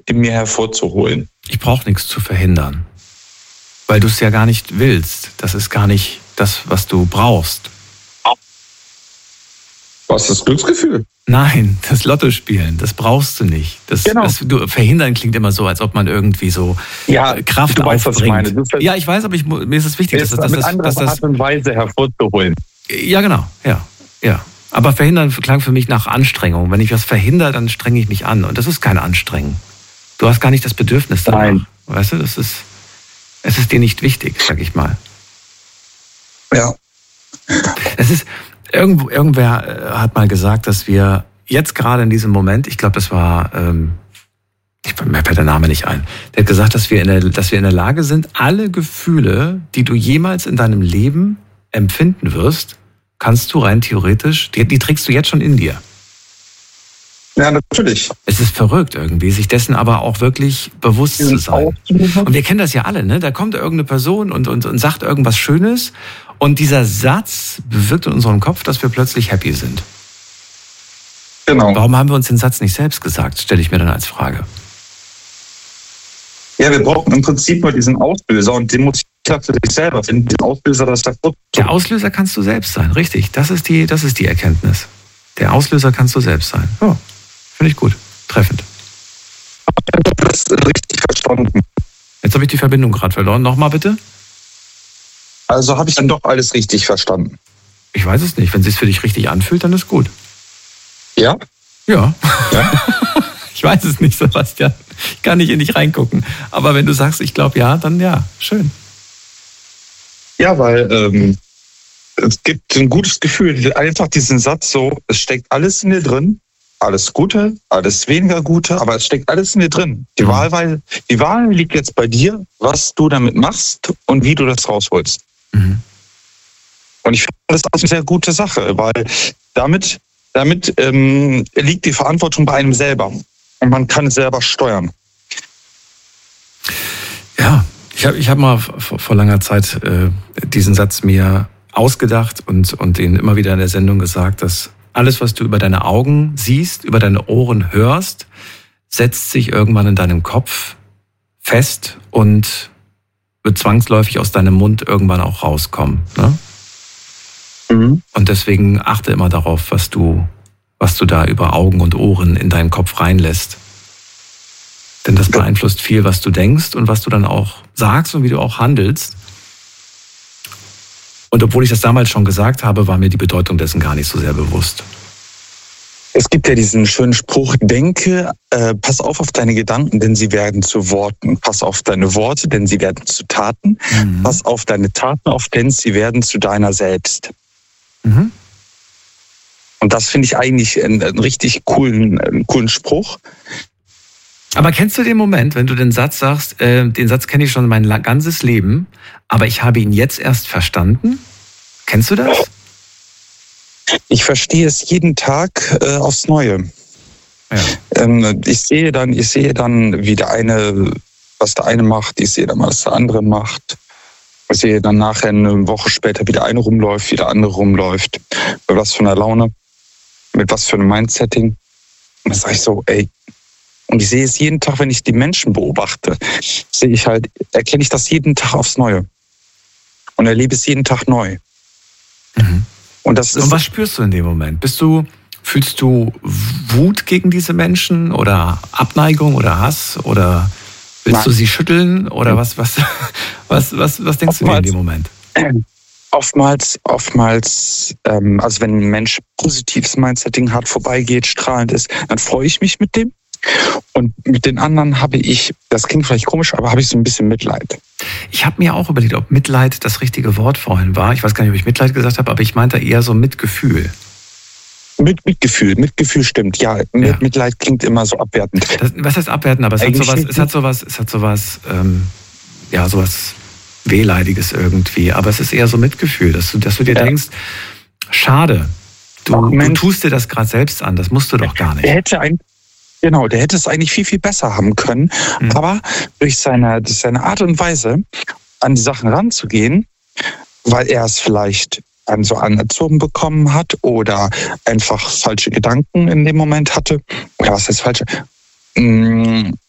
in mir hervorzuholen. Ich brauche nichts zu verhindern, weil du es ja gar nicht willst. Das ist gar nicht das, was du brauchst. Was ist das Glücksgefühl? Nein, das Lotto spielen, das brauchst du nicht. Genau. Verhindern klingt immer so, als ob man irgendwie so Kraft du weißt, aufbringt. was ich meine. Ja, ich weiß, aber mir ist es wichtig, dass das mit anderer Art und Weise hervorzuholen. Ja, genau. Ja. Aber verhindern klang für mich nach Anstrengung. Wenn ich was verhindere, dann strenge ich mich an. Und das ist keine Anstrengung. Du hast gar nicht das Bedürfnis danach. Nein. Weißt du, es ist dir nicht wichtig, sag ich mal. Ja. Es ist, irgendwer hat mal gesagt, dass wir jetzt gerade in diesem Moment, ich glaube, das war, mir fällt der Name nicht ein, der hat gesagt, dass wir in der Lage sind, alle Gefühle, die du jemals in deinem Leben empfinden wirst, kannst du rein theoretisch, die trägst du jetzt schon in dir. Ja, natürlich. Es ist verrückt irgendwie, sich dessen aber auch wirklich bewusst zu sein. Und wir kennen das ja alle, ne? Da kommt irgendeine Person und sagt irgendwas Schönes und dieser Satz bewirkt in unserem Kopf, dass wir plötzlich happy sind. Genau. Warum haben wir uns den Satz nicht selbst gesagt, stelle ich mir dann als Frage. Ja, wir brauchen im Prinzip nur diesen Auslöser und den muss ich für dich selber finden. Den Auslöser, das ist der Auslöser kannst du selbst sein, richtig. Das ist die Erkenntnis. Der Auslöser kannst du selbst sein. Oh, finde ich gut. Treffend. Ich habe das richtig verstanden. Jetzt habe ich die Verbindung gerade verloren. Nochmal bitte. Also habe ich dann doch alles richtig verstanden. Ich weiß es nicht. Wenn es sich für dich richtig anfühlt, dann ist gut. Ja? Ja. Ich weiß es nicht, Sebastian. Ich kann nicht in dich reingucken. Aber wenn du sagst, ich glaube ja, dann ja. Schön. Ja, weil es gibt ein gutes Gefühl. Einfach diesen Satz so, es steckt alles in dir drin. Alles Gute, alles weniger Gute, aber es steckt alles in dir drin. Die Wahl liegt jetzt bei dir, was du damit machst und wie du das rausholst. Mhm. Und ich finde das eine sehr gute Sache, weil damit liegt die Verantwortung bei einem selber. Und man kann es selber steuern. Ja, ich hab mal vor langer Zeit diesen Satz mir ausgedacht und den immer wieder in der Sendung gesagt, dass alles, was du über deine Augen siehst, über deine Ohren hörst, setzt sich irgendwann in deinem Kopf fest und wird zwangsläufig aus deinem Mund irgendwann auch rauskommen. Ne? Mhm. Und deswegen achte immer darauf, was du da über Augen und Ohren in deinen Kopf reinlässt. Denn das beeinflusst viel, was du denkst und was du dann auch sagst und wie du auch handelst. Und obwohl ich das damals schon gesagt habe, war mir die Bedeutung dessen gar nicht so sehr bewusst. Es gibt ja diesen schönen Spruch, denke, pass auf deine Gedanken, denn sie werden zu Worten. Pass auf deine Worte, denn sie werden zu Taten. Mhm. Pass auf deine Taten auf, denn sie werden zu deiner selbst. Mhm. Und das finde ich eigentlich einen richtig coolen Spruch. Aber kennst du den Moment, wenn du den Satz sagst, den Satz kenne ich schon mein ganzes Leben, aber ich habe ihn jetzt erst verstanden? Kennst du das? Ich verstehe es jeden Tag aufs Neue. Ja. Ich sehe dann, wie was der eine macht, ich sehe dann, was der andere macht. Ich sehe dann nachher eine Woche später, wie der eine rumläuft, wie der andere rumläuft. Mit was für einer Laune, mit was für einem Mindsetting. Und dann sage ich so, ey. Und ich sehe es jeden Tag, wenn ich die Menschen beobachte, erkenne ich das jeden Tag aufs Neue. Und erlebe es jeden Tag neu. Mhm. Und was spürst du in dem Moment? Fühlst du Wut gegen diese Menschen oder Abneigung oder Hass oder willst du sie schütteln oder was denkst du dir in dem Moment? Oftmals, also wenn ein Mensch positives Mindsetting hat, vorbeigeht, strahlend ist, dann freue ich mich mit dem. Und mit den anderen habe ich, das klingt vielleicht komisch, aber habe ich so ein bisschen Mitleid. Ich habe mir auch überlegt, ob Mitleid das richtige Wort vorhin war. Ich weiß gar nicht, ob ich Mitleid gesagt habe, aber ich meinte eher so Mitgefühl. Mitgefühl stimmt. Ja, Mitleid klingt immer so abwertend. Was heißt abwertend? Aber es hat sowas Wehleidiges irgendwie. Aber es ist eher so Mitgefühl, dass du dir denkst, schade, du tust dir das gerade selbst an, das musst du doch gar nicht. Der hätte es eigentlich viel, viel besser haben können. Mhm. Aber durch seine Art und Weise, an die Sachen ranzugehen, weil er es vielleicht so anerzogen bekommen hat oder einfach falsche Gedanken in dem Moment hatte. Oder was heißt falsche?